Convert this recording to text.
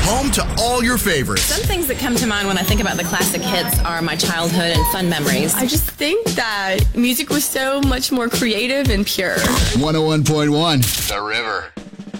home to all your favorites. Some things that come to mind when I think about the classic hits are my childhood and fun memories. I just think that music was so much more creative and pure. 101.1 The River.